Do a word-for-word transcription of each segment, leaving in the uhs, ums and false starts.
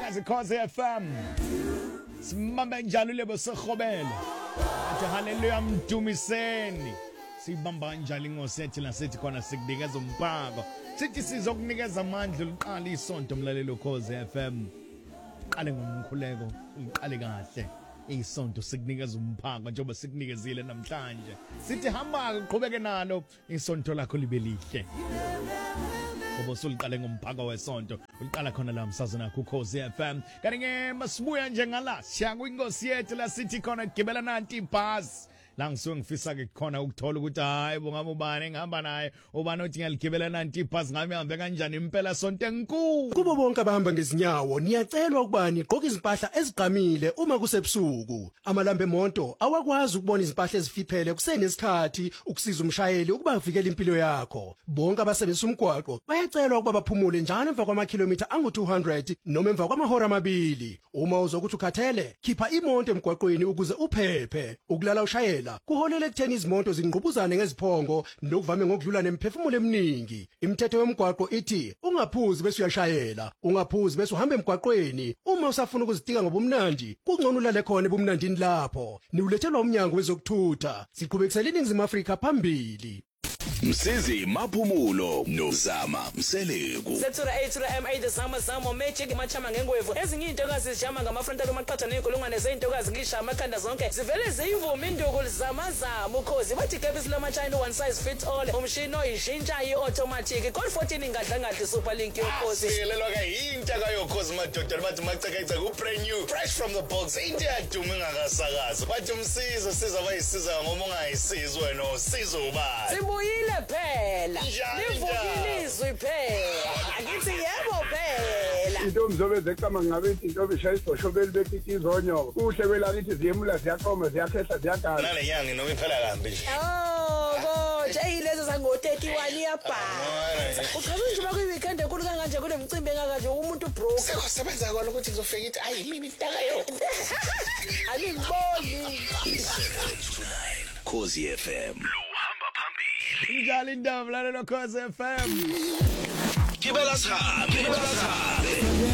yazi Khosi F M simambe njalo lebo sekhobela athi haleluya mdumiseni sibamba njalo ingosethi la sithi khona sikunikeza umpako sithi sizokunikeza amandla uliqala isonto mlalelo Khosi F M qale ngomkhuleko uqale kahle isonto sikunikeza umphako njengoba sikunikezile namhlanje sithi hamba uqhubeke nalo isonto lakho libe lihle ngoba usuliqale ngomphako wesonto uliqala khona la msazana ku Khosi F M kanti ke masibuya njengala siya kwinkosi yethu la sithi khona gibela nanti ibhasi la ngisuke ngifisa ke khona ukuthola ukuthi hayi bongabe ubani engihamba naye ubani othi ngiyaligibela nanti ibhasi ngami ihambe kanjani impela sonto enkulu kubo bonke abahamba ngezinyawo niyacelwa ukubani gqoka izimpahla eziqamile uma kusebusuku amalambe emonto awakwazi ukubona izimpahla ezifiphele kusenesikhathi ukusiza umshayeli ukuba avikele impilo yakho bonke abasebenzisa umgwaqo bayacelwa ukuba baphumule njalo emva kwamakhilomitha angu two hundred noma emva kwamahora amabili uma uzokuthi ukhathele khipha imonto emgwaqweni ukuze uphephe ukulala ushayela kuholela ekutheni izimoto zinqubuzane ngeziphongo lokuvame ngokudlula nemphefumulo eminingi imithetho yomgwaqo ithi ungaphuzi bese uyashayela ungaphuzi bese uhamba emgwaqweni uma usafuna ukuzidika ngobumnandi kungcono ulale khona ebumnandini lapho niulethelwa umnyango wezokuthutha siqhubekisela iningizimu Afrika phambili Msizi Maphumulo noZama Mseleku Sethura eight M eight Zama Zama magic machama ngengwevu ezinye intokazi zijama ngamafrontalo maqhatha nezinkulungwane zezintokazi ngishama ekhanda zonke zivele ziyivuma induku lizama zama ukhozi bathi kebisi lamachina one size fits all umshini oyishintsha iautomatic code fourteen ingadla ngadli super link yokhozi sikelelwa ke intaka yokhozi madoda bathi macekece ku brand new fresh from the box into yaduma ngakasakaza bathi umsizo siza bayisiza ngoba ungayisizi wena usizo ubani sibuyile phela livukile izwi phela akithi yebo phela intombi zobe eqama ngabe intombi eshaya isibhoshobeli bekithi izonyoka kuhle kwelakithi ziyemula ziyaqoma ziyakhehla ziyagala nale nyanga noma iphela kambi nje oh konje yilezo zango thirty-one iyabhala uqhabe nje bakuyiweekend enkulu kanganje kunemicimbi engakanje umuntu broke sekusebenza kwalo ukuthi ngizofika ithi ayi mimi intaka yona angiboni Khosi F M njalo indaba mlalelo Khosi F M Gibela sabe Gibela sabe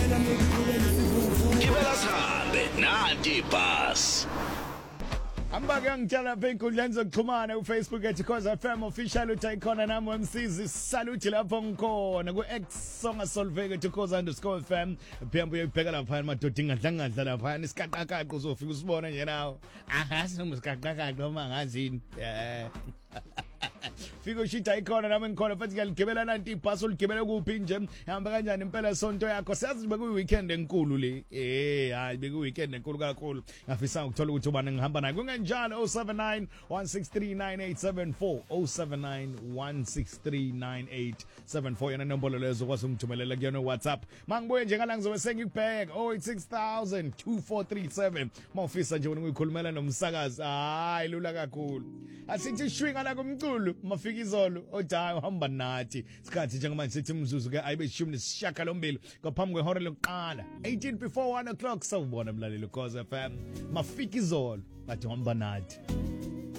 Gibela sabe nanti bus Amba ke ngitshela phe inkundleni zokuxhumana uFacebook ethi Khosi F M official uthi ikhona nami umsizi salute lapho ngikhona ku X songa solveke ethi Khosi underscore F M phembu uyibheka lapha madoda ingadla ngadla lapha isikaqaqaqo uzofika usibone nje nawo ahasi umsikaqaqaqo noma ngazini eh Fiko shita ikhona nami ngikhona futhi ngiyaligibela nanti ibhasi uligibela kuphi nje hamba kanjani impela sonto yakho siyazi beku weekend enkulu le eh hayi beku weekend enkulu kakhulu ngafisa ukuthola ukuthi ubani ngihamba naye kungenjalo oh seven nine one six three nine eight seven four oh seven nine one six three nine eight seven four yana nombolo lezo kwazi ungithumelela kuyona WhatsApp mangibuye nje ngala ngizobe sengikubheka oh eight six thousand two four three seven mawufisa nje ukuyikhulumela nomsakazi hayi lula kakhulu asithi shwinga la kumculo mafika izolo odayo hamba nathi sikhathi njengoba sithi umzuzu ke ayibe ishumi nesishiyagalombili ngaphambi kwehora lokuqala eighteen before one o'clock sawubona mlalelo Khosi F M mafika izolo bathi hamba nathi